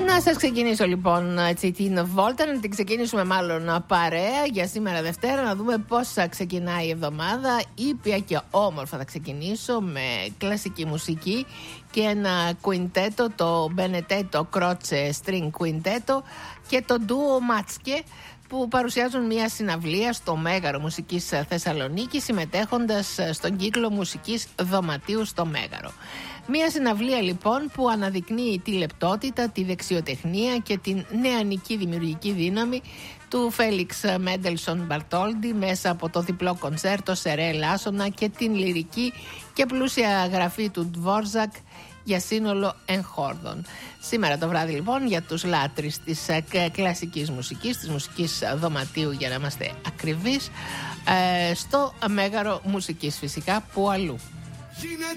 Να σας ξεκινήσω λοιπόν έτσι την βόλτα, να την ξεκινήσουμε μάλλον παρέα για σήμερα Δευτέρα, να δούμε πώς θα ξεκινάει η εβδομάδα. Ήπια και όμορφα θα ξεκινήσω με κλασική μουσική και ένα κουιντέτο, το Benedetto Croce String Quintetto και το Duo Matske, που παρουσιάζουν μια συναυλία στο Μέγαρο Μουσικής Θεσσαλονίκης, συμμετέχοντας στον κύκλο μουσικής δωματίου στο Μέγαρο. Μια συναυλία λοιπόν που αναδεικνύει τη λεπτότητα, τη δεξιοτεχνία και την νεανική δημιουργική δύναμη του Φέλιξ Μέντελσον Μπαρτόλντι μέσα από το διπλό κονσέρτο σε ρε ελάσσονα και την λυρική και πλούσια γραφή του Ντβόρζακ για σύνολο εγχόρδων. Σήμερα το βράδυ λοιπόν, για τους λάτρεις της κλασικής μουσικής, της μουσικής δωματίου για να είμαστε ακριβείς, στο Μέγαρο Μουσικής φυσικά, που αλλού.